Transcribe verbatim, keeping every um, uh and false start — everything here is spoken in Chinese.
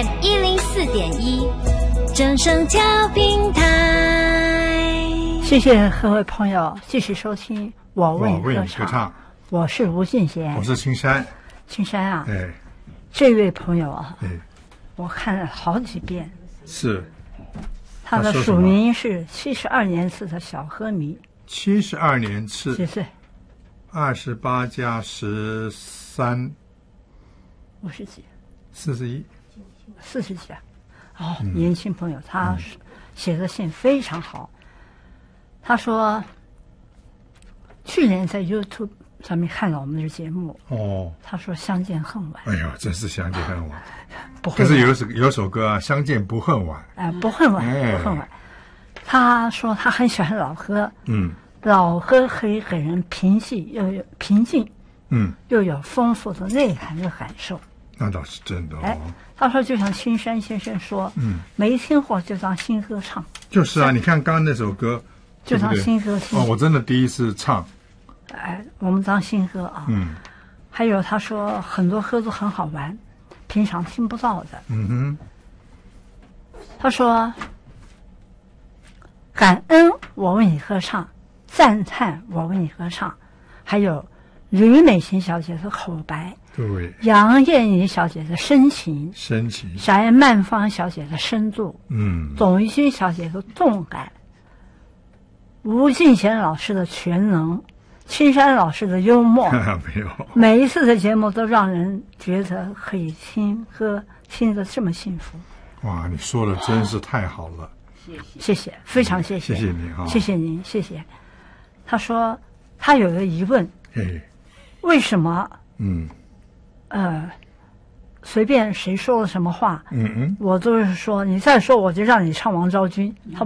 M 一零四点一，正声调频台。 谢谢各位朋友继续收听我为你歌歌唱， 唱我是吴俊贤， 我是青山。 青山啊， 哎， 这位朋友啊， 哎， 我看了好几遍。 是他的署名是七十二年次的小歌迷， 七十二年次， 几岁？ 二十八加十三， 五十几， 四十一， 四十几啊！哦，嗯、年轻朋友，他写的信非常好。他说，去年在 YouTube 上面看到我们的节目，哦，他说相见恨晚。 哎呀，真是相见恨晚。 不会， 可是有首有首歌啊，相见不恨晚。 哎、呃，不恨晚， 哎、 不恨晚。他说他很喜欢老歌， 嗯。 老歌可以给人平静，又有平静， 嗯， 又有丰富的内涵的感受。 那倒是真的哦。 哎，他说就像青山先生说，嗯，没听过就当新歌唱。 就是啊，你看刚刚那首歌， 就当新歌听。 哦，我真的第一次唱。 哎，我们当新歌啊。 嗯。 还有他说很多歌都很好玩，平常听不到的。 嗯哼。 他说，感恩我为你歌唱。赞叹我为你歌唱，还有吕美琴小姐的口白， 对， 杨燕妮小姐的深情， 深情， 翟曼芳小姐的深度， 嗯， 董玉君小姐的动感，吴敬贤老师的全能，青山老师的幽默， 没有， 每一次的节目都让人觉得可以听歌听得这么幸福。 哇，你说的真是太好了， 谢谢，非常谢谢， 谢谢你啊， 谢谢您，谢谢。他说他有个疑问，为什么嗯呃随便谁说了什么话，嗯嗯，我都是说你再说我就让你唱王昭君。